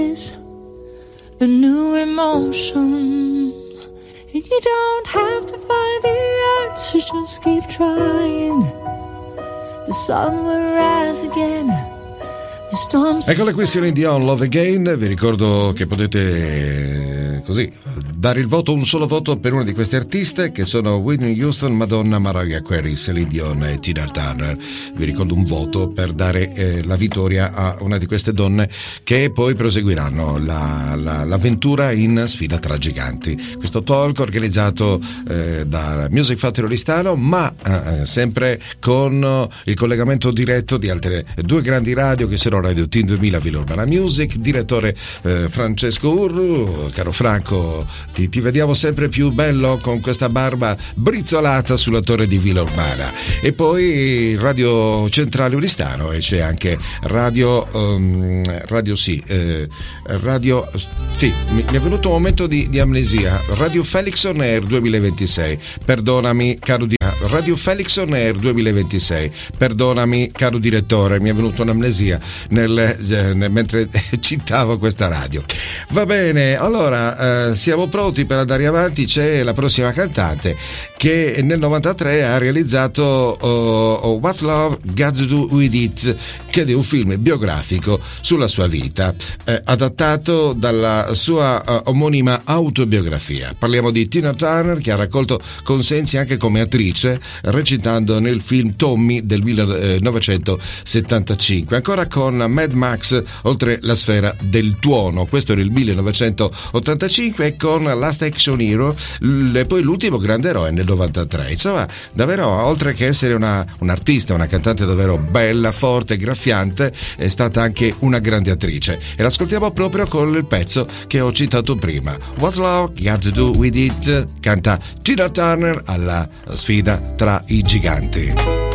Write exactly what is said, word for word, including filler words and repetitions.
a new emotion, and you don't have to find the answer, just keep trying. The sun will rise again. Eccola qui, Celine Dion, Love Again. Vi ricordo che potete eh, così dare il voto, un solo voto per una di queste artiste, che sono Whitney Houston, Madonna, Mariah Carey, Celine Dion e Tina Turner. Vi ricordo un voto per dare eh, la vittoria a una di queste donne, che poi proseguiranno la, la, l'avventura in Sfida tra giganti. Questo talk organizzato eh, da Music Factory Listano, ma eh, sempre con il collegamento diretto di altre due grandi radio, che sono Radio Team duemila Villa Urbana Music. Direttore eh, Francesco Urru. Caro Franco, ti, ti vediamo sempre più bello con questa barba brizzolata sulla torre di Villa Urbana. E poi Radio Centrale Uristano, e c'è anche Radio um, Radio sì eh, Radio sì mi, mi è venuto un momento di, di amnesia. Radio Felix On Air duemilaventisei, perdonami caro di Radio Felix On Air duemilaventisei, perdonami caro direttore, mi è venuta un'amnesia nel, eh, nel, mentre citavo questa radio. Va bene, allora eh, siamo pronti per andare avanti. C'è la prossima cantante che nel novantatré ha realizzato oh, What's Love Got to Do With It, che è un film biografico sulla sua vita, eh, adattato dalla sua uh, omonima autobiografia. Parliamo di Tina Turner, che ha raccolto consensi anche come attrice, recitando nel film Tommy del millenovecentosettantacinque, ancora con Mad Max, oltre la sfera del tuono. Questo era il millenovecentottantacinque, e con Last Action Hero, e poi l'ultimo grande eroe nel novantatré. Insomma, davvero, oltre che essere una, un'artista, una cantante davvero bella, forte, graffiante, è stata anche una grande attrice. E l'ascoltiamo proprio con il pezzo che ho citato prima, What's Love Got to Do With It, canta Tina Turner alla Sfida tra i giganti.